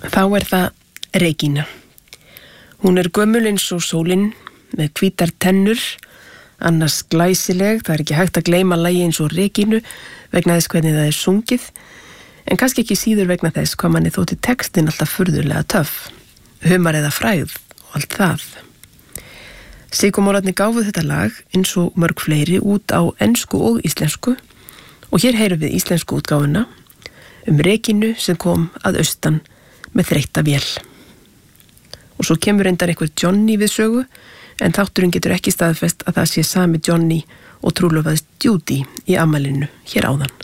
Þá það Regína. Hún gömul eins og sólin með hvítar tennur, annars glæsileg, það ekki hægt að gleyma lagi eins og Regínu vegna þess hvernig það sungið, en kannski ekki síður vegna þess hvað manni þótti textin alltaf furðulega töff, humar eða frægð og allt það. Sykurmólarnir gáfu þetta lag eins og mörg fleiri út á ensku og íslensku og hér heyrum við íslensku útgáfuna Regínu sem kom að austan með þreytta vél. Og svo kemur reyndar einhver Johnny við sögu, en þátturinn getur ekki staðfest að það sé sami Johnny og trúlofaðist Judy í afmælinu hér áðan.